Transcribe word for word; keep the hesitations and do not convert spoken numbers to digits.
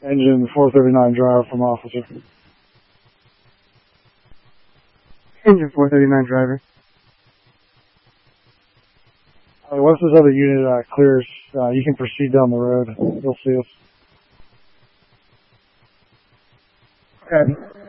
Engine four thirty-nine driver from officer. Engine four thirty-nine driver. Uh, once this other unit uh, clears, uh, you can proceed down the road. You'll see us. Okay.